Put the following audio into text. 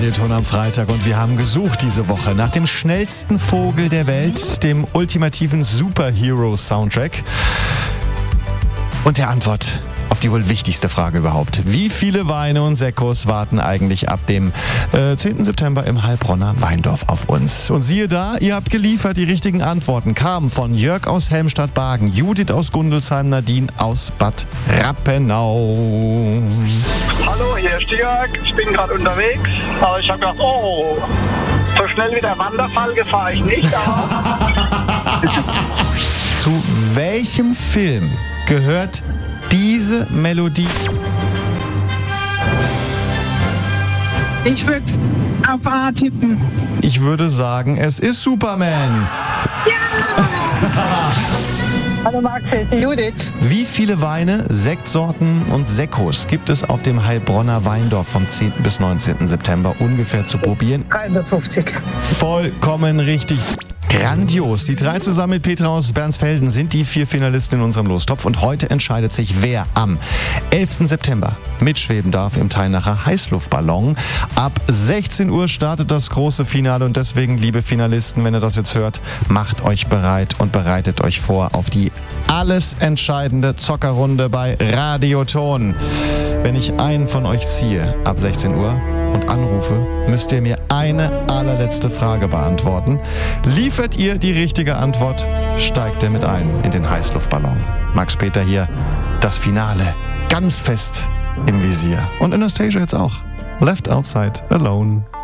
Radioton am Freitag und wir haben gesucht diese Woche nach dem schnellsten Vogel der Welt, dem ultimativen Superhero-Soundtrack und der Antwort auf die wohl wichtigste Frage überhaupt. Wie viele Weine und Sekkos warten eigentlich ab dem 10. September im Heilbronner Weindorf auf uns? Und siehe da, ihr habt geliefert. Die richtigen Antworten kamen von Jörg aus Helmstadt-Bargen, Judith aus Gundelsheim, Nadine aus Bad Rappenau. Hallo, hier ist Jörg. Ich bin gerade unterwegs, aber ich habe gedacht, so schnell wie der Wanderfalke fahre ich nicht. Zu welchem Film gehört diese Melodie? Ich würde auf A tippen. Ich würde sagen, es ist Superman. Ja! Hallo Max, hier ist Judith. Wie viele Weine, Sektsorten und Sekkos gibt es auf dem Heilbronner Weindorf vom 10. bis 19. September ungefähr zu probieren? 350. Vollkommen richtig. Grandios. Die drei zusammen mit Petra aus Bernsfelden sind die 4 Finalisten in unserem Lostopf und heute entscheidet sich, wer am 11. September mitschweben darf im Teilnacher Heißluftballon. Ab 16 Uhr startet das große Finale und deswegen, liebe Finalisten, wenn ihr das jetzt hört, macht euch bereit und bereitet euch vor auf die alles entscheidende Zockerrunde bei Radioton. Wenn ich einen von euch ziehe ab 16 Uhr und anrufe, müsst ihr mir eine allerletzte Frage beantworten. Liefert ihr die richtige Antwort, steigt ihr mit ein in den Heißluftballon. Max Peter hier, das Finale ganz fest im Visier. Und Anastasia jetzt auch. Left Outside Alone.